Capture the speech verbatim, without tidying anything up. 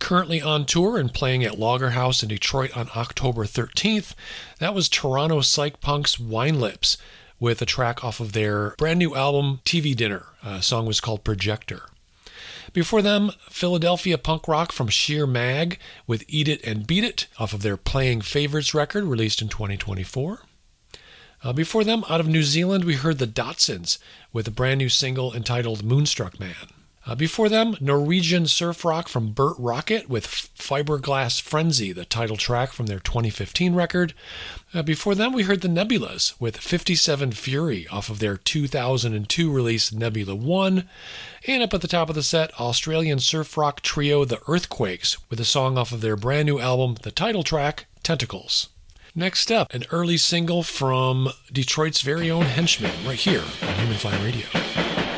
currently on tour and playing at Lager House in Detroit on October thirteenth. That was Toronto Psych Punk's Wine Lips with a track off of their brand new album T V Dinner. The song was called Projector. Before them, Philadelphia punk rock from Sheer Mag with Eat It and Beat It off of their Playing Favorites record released in twenty twenty-four. Uh, before them, out of New Zealand, we heard the Dotsons with a brand new single entitled Moonstruck Man. Uh, before them, Norwegian surf rock from Burt Rocket with Fiberglass Frenzy, the title track from their twenty fifteen record. Uh, before them, we heard the Nebulas with fifty-seven Fury off of their two thousand two release Nebula one. And up at the top of the set, Australian surf rock trio The Earthquakes with a song off of their brand new album, the title track, Tentacles. Next up, an early single from Detroit's very own Henchmen, right here on Human Fly Radio.